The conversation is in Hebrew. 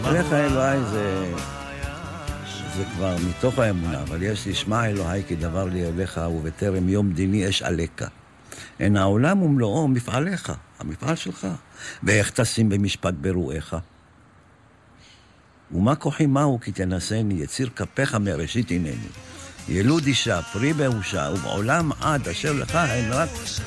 אליך אלוהי זה כבר מתוך האמונה, אבל יש לי שמע אלוהי כי דבר לי אליך ובטרם יום דיני אש עליך. אין העולם ומלואו מפעליך, המפעל שלך. ואיך תשים במשפט ברואיך? ומה כוחי מהו כי תנסני יציר כפיך מראשית הנני. ילוד אישה פרי באושה ובעולם עד אשר לך הן רק